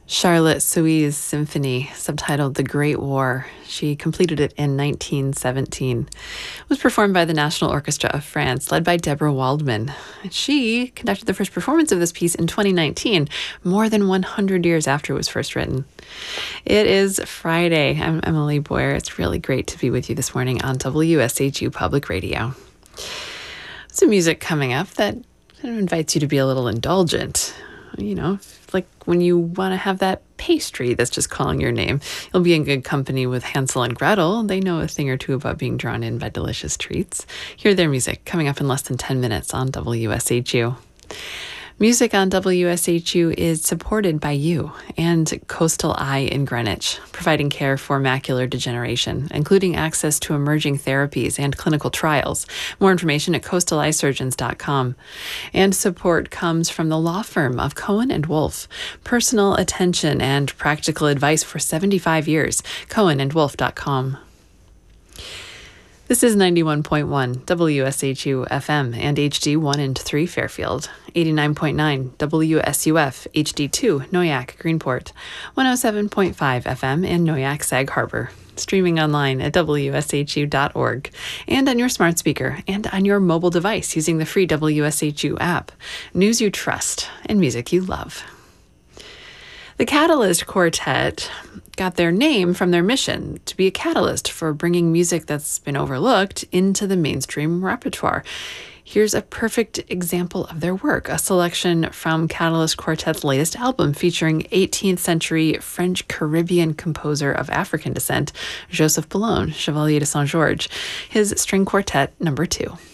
Charlotte Souy's symphony, subtitled The Great War. She completed it in 1917. It was performed by the National Orchestra of France, led by Deborah Waldman. She conducted the first performance of this piece in 2019, more than 100 years after it was first written. It is Friday. I'm Emily Boyer. It's really great to be with you this morning on WSHU Public Radio. Some music coming up that kind of invites you to be a little indulgent. You know, like when you want to have that pastry that's just calling your name, you'll be in good company with Hansel and Gretel. They know a thing or two about being drawn in by delicious treats. Hear their music coming up in less than 10 minutes on WSHU. Music on WSHU is supported by you and Coastal Eye in Greenwich, providing care for macular degeneration, including access to emerging therapies and clinical trials. More information at coastaleyesurgeons.com. And support comes from the law firm of Cohen and Wolf. Personal attention and practical advice for 75 years. cohenandwolf.com. This is 91.1 WSHU FM and HD 1 and 3 Fairfield, 89.9 WSUF HD2 Noyak Greenport, 107.5 FM in Noyak Sag Harbor, streaming online at WSHU.org, and on your smart speaker and on your mobile device using the free WSHU app. News you trust and music you love. The Catalyst Quartet got their name from their mission to be a catalyst for bringing music that's been overlooked into the mainstream repertoire. Here's a perfect example of their work, a selection from Catalyst Quartet's latest album featuring 18th century French Caribbean composer of African descent, Joseph Boulogne, Chevalier de Saint-Georges, his string quartet number 2.